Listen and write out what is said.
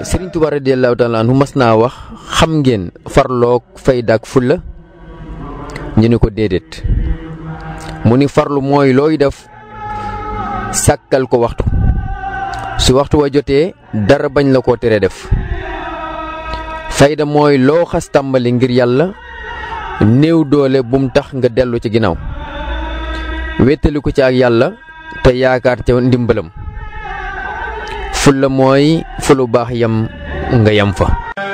Serigne Touba radiyallahu taala anhu mas naa wax xam ngeen farloog fayda ak fulla ñu ni ko déedéet mu ni farlu mooy looy def sàkkal ko waxtu su waxtu wa jotee dara bañ la koo tere def fayda mooy loo xas tàmbali ngir yàlla néew doole bum tax nga dellu ci ginnaaw wéttali ko ci ak yàlla te yaakaar ca ndimbalam fulla mooy fu lu baax yam nga yam fa